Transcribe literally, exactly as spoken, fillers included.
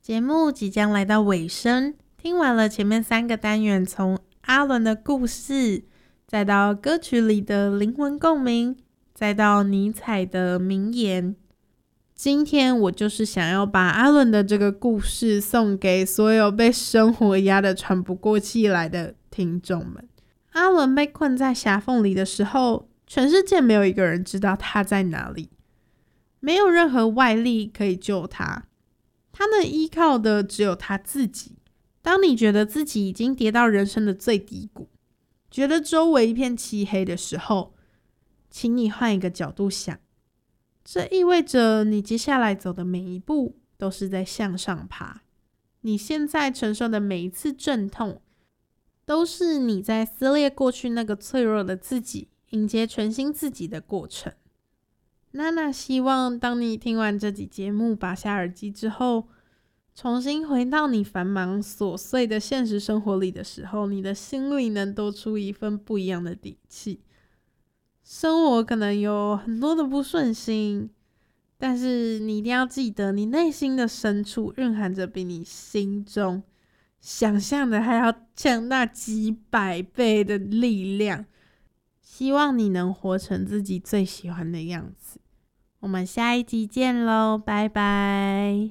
节目即将来到尾声，听完了前面三个单元，从阿伦的故事，再到歌曲里的灵魂共鸣，再到尼采的名言。今天我就是想要把阿伦的这个故事送给所有被生活压得喘不过气来的听众们。阿伦被困在狭缝里的时候，全世界没有一个人知道他在哪里，没有任何外力可以救他，他能依靠的只有他自己。当你觉得自己已经跌到人生的最低谷，觉得周围一片漆黑的时候，请你换一个角度想，这意味着你接下来走的每一步都是在向上爬。你现在承受的每一次阵痛，都是你在撕裂过去那个脆弱的自己，迎接全新自己的过程。娜娜希望当你听完这集节目，拔下耳机之后，重新回到你繁忙琐碎的现实生活里的时候，你的心里能多出一份不一样的底气。生活可能有很多的不顺心，但是你一定要记得，你内心的深处蕴含着比你心中想象的还要强大几百倍的力量。希望你能活成自己最喜欢的样子。我们下一集见咯，拜拜。